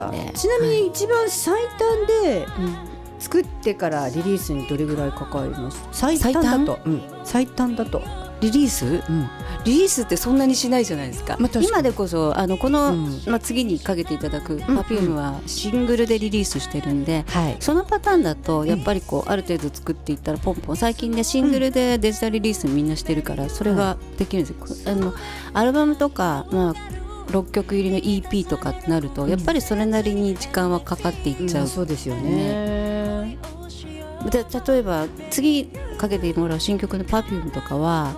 ね。 ちなみに一番最短で作ってからリリースにどれぐらいかかります？最短だと、最短だとリリース、リリースってそんなにしないじゃないですか。今でこそこの、次にかけていただく Perfume はシングルでリリースしてるんで、そのパターンだとやっぱりある程度作っていったらポンポン、最近ねシングルでデジタルリリースみんなしてるからそれができるんですよ。アルバムとか、6曲入りの EP とかってなると、やっぱりそれなりに時間はかかっていっちゃう、 そうですよね。 で例えば次かけてもらう新曲の Perfume とかは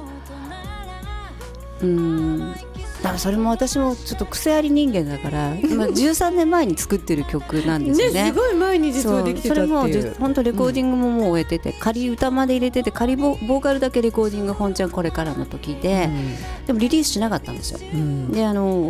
だからそれも私もちょっと癖あり人間だから13年前に作ってる曲なんですよ ね。 すごい前に実はできてたっていう。 それも本当レコーディングももう終えてて、仮歌まで入れてて、仮ボーカルだけレコーディング本ちゃんこれからの時で、でもリリースしなかったんですよ。で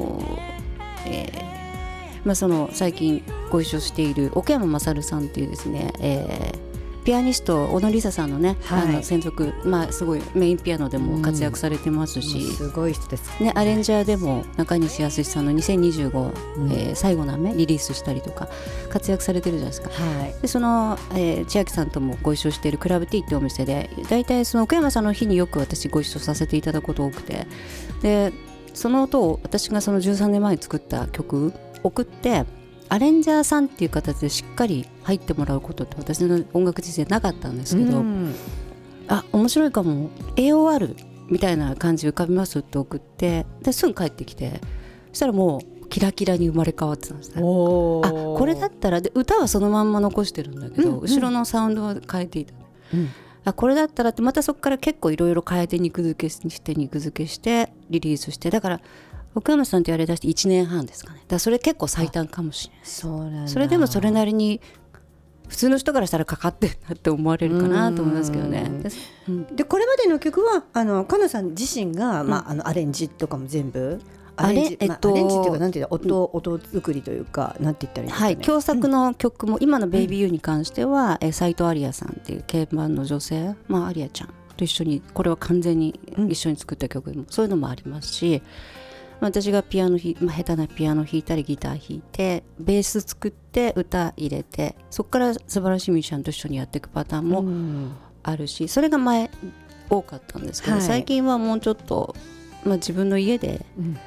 その最近ご一緒している奥山勝さんっていうですね、ピアニスト小野梨沙さんのね、専属、すごいメインピアノでも活躍されてますし、 すごい人です、 ね、アレンジャーでも中西康さんの2025、最後の雨リリースしたりとか活躍されてるじゃないですか。でその、千秋さんともご一緒しているクラブティーってお店で、だいたいその奥山さんの日によく私ご一緒させていただくこと多くて、でその音を私がその13年前に作った曲送ってアレンジャーさんっていう形でしっかり入ってもらうことって私の音楽人生なかったんですけど、面白いかも AOR みたいな感じ浮かびますって送って、ですぐ帰ってきて、そしたらもうキラキラに生まれ変わってたんですね。これだったらで歌はそのまんま残してるんだけど、後ろのサウンドは変えていた、これだったらって、またそこから結構いろいろ変えて肉付けしてリリースして、だから奥山さんとやりだして1年半ですかね。だからそれ結構最短かもしれない。それでもそれなりに普通の人からしたらかかってるなって思われるかなと思いますけどね。 でこれまでの曲はかなさん自身が、アレンジとかも全部アレンジっていうか、なんていうの、音作りというか、なんて言ったらいいんですかね。 共作の曲も、今のベイビーユーに関しては、斉藤アリアさんっていう鍵盤の女性、アリアちゃんと一緒に、これは完全に一緒に作った曲も、そういうのもありますし、私がピアノ下手なピアノ弾いたりギター弾いてベース作って歌入れて、そこから素晴らしいミュージシャンと一緒にやっていくパターンもあるし、それが前多かったんですけど、最近はもうちょっと、自分の家で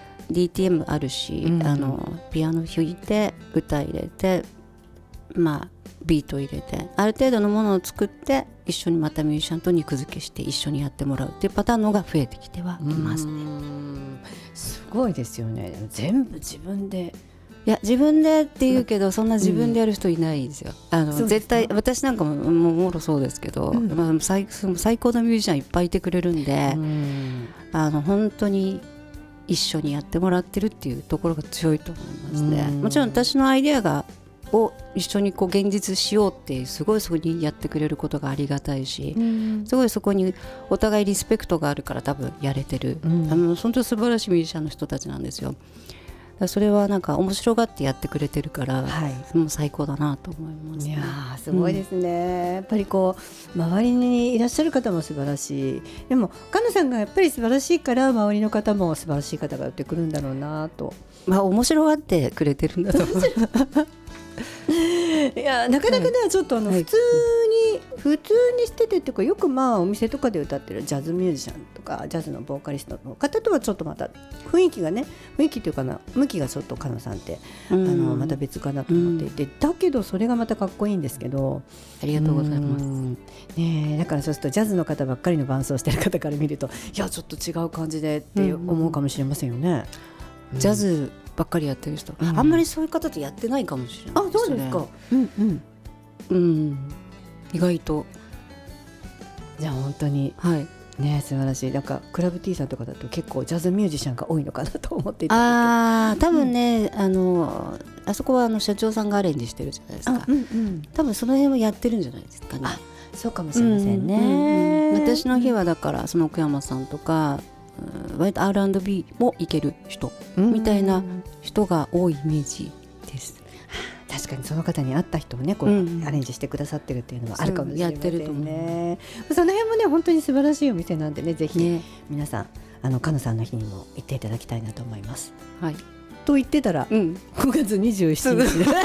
DTM あるし、ピアノ弾いて歌入れて、ビート入れてある程度のものを作って、一緒にまたミュージシャンと肉付けして一緒にやってもらうっていうパターンのが増えてきてはいますね。 すごいですよね。全部自分で。 いや自分でって言うけど、そんな自分でやる人いないですよ。絶対私なんかもろそうですけど、最高のミュージシャンいっぱいいてくれるんで、本当に一緒にやってもらってるっていうところが強いと思いますね。もちろん私のアイデアを一緒に現実しようってすごいそこにやってくれることがありがたいし、すごいそこにお互いリスペクトがあるから多分やれてる、本当に素晴らしいミュージシャンの人たちなんですよ。それはなんか面白がってやってくれてるから、もう最高だなと思います、ね。 いやすごいですね、やっぱり周りにいらっしゃる方も素晴らしい。でもかなさんがやっぱり素晴らしいから、周りの方も素晴らしい方がやってくるんだろうなと。 面白がってくれてるんだと思ういやなかなかね、ちょっと普通にしててっていうか、よくお店とかで歌ってるジャズミュージシャンとかジャズのボーカリストの方とはちょっとまた雰囲気というかな、向きがちょっとかなさんってまた別かなと思っていて、だけどそれがまたかっこいいんですけど。 ありがとうございます。 だからそうするとジャズの方ばっかりの伴奏してる方から見ると、いやちょっと違う感じでって思うかもしれませんよね。 ジャズばっかりやってる人、あんまりそういう方とやってないかもしれないですね。 そうですか。 意外と。 じゃあ本当にね、素晴らしい。なんかクラブ T さんとかだと結構ジャズミュージシャンが多いのかなと思っていたんですけど、 多分ね、あそこは社長さんがアレンジしてるじゃないですか。多分その辺はやってるんじゃないですかね。 そうかもしれませんね。 私の日はだからその奥山さんとか割と R&B もいける人みたいな人が多いイメージです。 確かにその方に合った人をねアレンジしてくださってるっていうのはあるかもしれませんね。その辺もね本当に素晴らしいお店なんでね、ぜひ皆さんかなさんの日にも行っていただきたいなと思います。 と言ってたら、5月27日